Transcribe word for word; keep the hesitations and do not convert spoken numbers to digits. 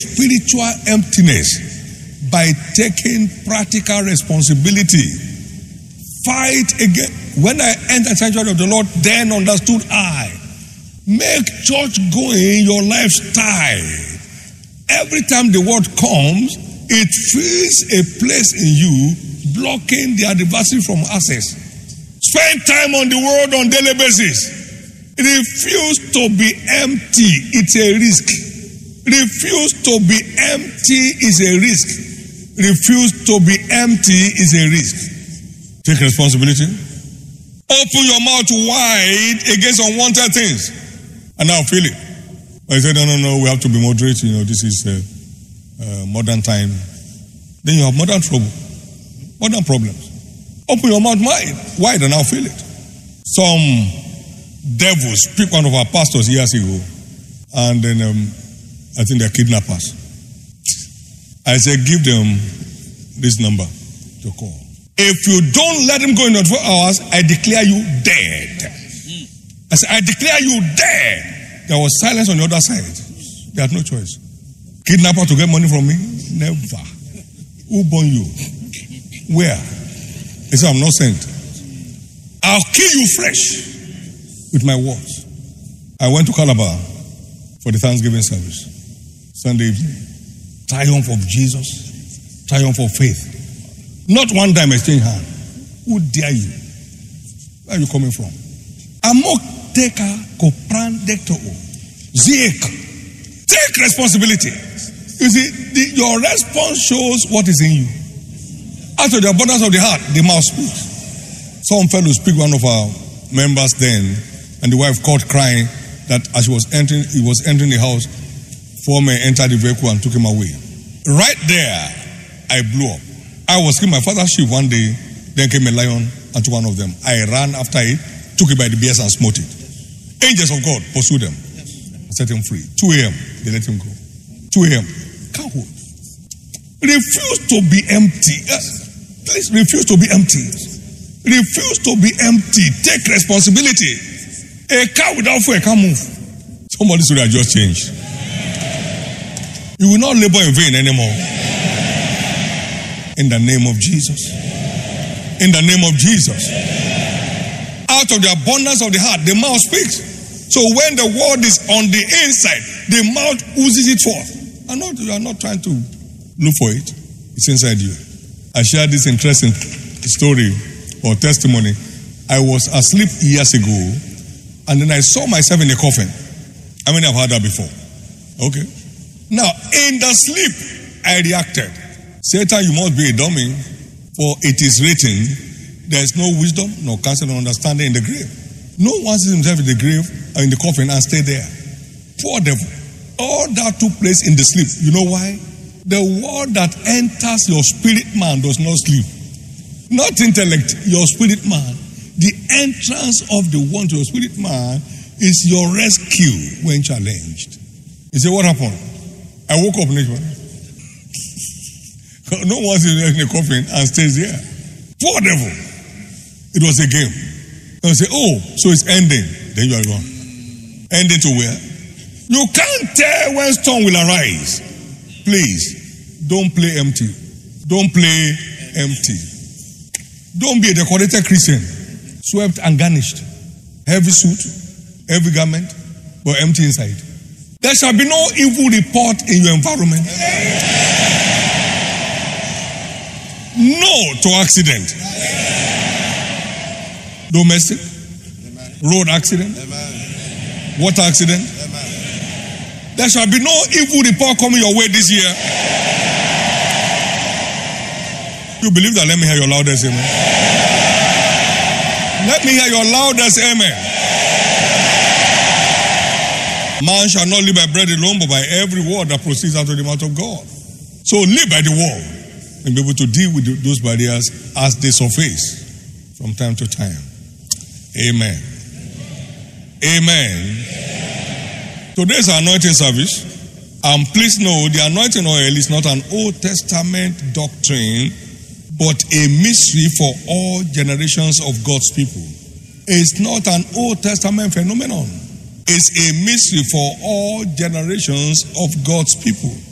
spiritual emptiness by taking practical responsibility. Fight again. When I entered the sanctuary of the Lord, then understood I. Make church going your lifestyle. Every time the word comes, it fills a place in you, blocking the adversary from access. Spend time on the word on daily basis. Refuse to be empty. It's a risk. Refuse to be empty is a risk. Refuse to be empty is a risk. Take responsibility. Open your mouth wide against unwanted things. And now feel it. I said, no, no, no, we have to be moderate. You know, this is uh, uh, modern time. Then you have modern trouble. Modern problems. Open your mouth wide, wide and I'll feel it. Some devils pick one of our pastors years ago. And then um, I think they're kidnappers. I said, give them this number to call. If you don't let him go in twenty-four hours, I declare you dead. I said, I declare you dead. There was silence on the other side. They had no choice. Kidnapper to get money from me? Never. Who born you? Where? He said, I'm not sent. I'll kill you fresh with my words. I went to Calabar for the Thanksgiving service. Sunday evening. Triumph of Jesus. Triumph of faith. Not one time exchange hand. Who dare you? Where are you coming from? Amok teka kopran dekto. Zik. Take responsibility. You see, the, your response shows what is in you. Out of the abundance of the heart, the mouth speaks. Some fellow speak, one of our members then, and the wife called crying that as he was entering, he was entering the house, four men entered the vehicle and took him away. Right there, I blew up. I was killing my father's sheep one day, then came a lion and took one of them. I ran after it, took it by the bears and smote it. Angels of God pursued them and set him free. two a.m. they let him go. two a.m. Coward. Refuse to be empty. Please refuse to be empty. Refuse to be empty. Take responsibility. A cow without food can't move. Somebody should have just changed. You will not labor in vain anymore. In the name of Jesus. In the name of Jesus. Out of the abundance of the heart, the mouth speaks. So when the word is on the inside, the mouth oozes it forth. I'm not, you are not trying to look for it. It's inside you. I shared this interesting story or testimony. I was asleep years ago, and then I saw myself in a coffin. I mean, I've heard that before. Okay. Now, in the sleep, I reacted. Satan, you must be a dummy, for it is written, there is no wisdom, nor counsel, nor understanding in the grave. No one sees himself in the grave or in the coffin and stay there. Poor devil. All that took place in the sleep. You know why? The word that enters your spirit man does not sleep. Not intellect, your spirit man. The entrance of the one to your spirit man is your rescue when challenged. You say, what happened? I woke up next morning. No one is in the coffin and stays there. Poor devil. It was a game. And say, oh, so it's ending. Then you are gone. Ending to where? You can't tell when storm will arise. Please, don't play empty. Don't play empty. Don't be a decorated Christian, swept and garnished. Heavy suit, heavy garment, but empty inside. There shall be no evil report in your environment. No to accident. Domestic, road accident, water accident. There shall be no evil report coming your way this year. You believe that? Let me hear your loudest amen. Let me hear your loudest amen. Man shall not live by bread alone, but by every word that proceeds out of the mouth of God. So live by the word and be able to deal with those barriers as they surface from time to time. Amen. Amen. Today's anointing service, and please know the anointing oil is not an Old Testament doctrine, but a mystery for all generations of God's people. It's not an Old Testament phenomenon. It's a mystery for all generations of God's people.